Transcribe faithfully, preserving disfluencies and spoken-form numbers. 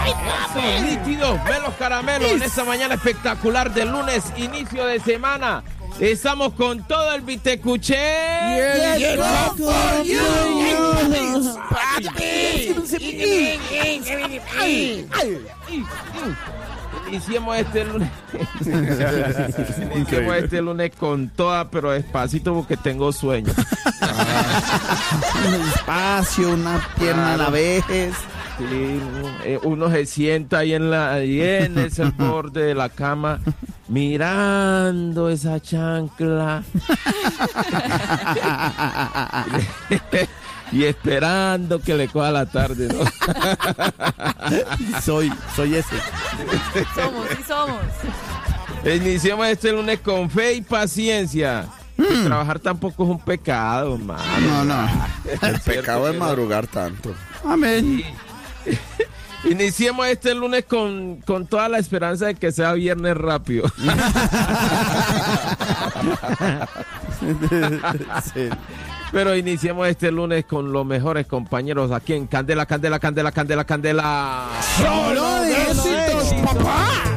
Son nítidos, melos caramelos en esta mañana espectacular de lunes, inicio de semana. Estamos con todo el Vitecuché. Y el Iniciemos este lunes. Iniciemos este lunes con toda, pero despacito porque tengo sueño. Un espacio, una pierna a la vez. Sí, uno se sienta ahí en la ahí en ese borde de la cama mirando esa chancla y esperando que le coja la tarde, ¿no? Soy, soy ese. Somos, sí somos. Iniciamos este lunes con fe y paciencia. Mm. Trabajar tampoco es un pecado, mano. No, no. El pecado es madrugar tanto. Amén. Sí. Iniciemos este lunes con, con toda la esperanza de que sea viernes rápido. Sí. Pero iniciemos este lunes con los mejores compañeros aquí en Candela, Candela, Candela, Candela, Candela. ¡Solo de éxitos, papá!